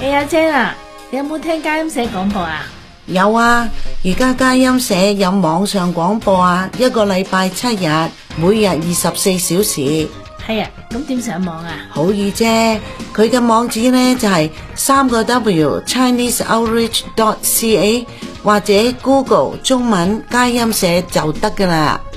阿姐啊，你有冇聽佳音社廣播啊？ 有啊，而家佳音社有網上廣播啊，1個禮拜7日，每日24小時。 係啊，咁點上網啊？ 好易啫，佢嘅網址呢就係3個W ChineseOutreach.ca 或者 Google 中文佳音社就得㗎喇。